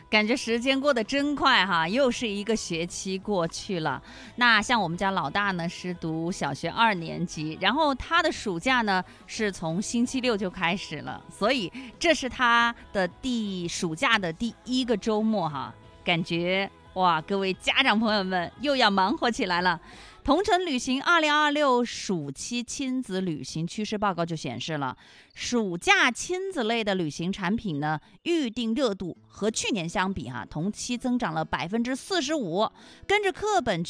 感觉时间过得真快哈，又是一个学期过去了。那像我们家老大呢是读小学2年级，然后他的暑假呢是从星期六就开始了，所以这是他的暑假的第1个周末哈，感觉哇，各位家长朋友们又要忙活起来了。同程旅行2026暑期亲子旅行趋势报告就显示了，暑假亲子类的旅行产品呢，预订热度和去年相比同期增长了45%，跟着课本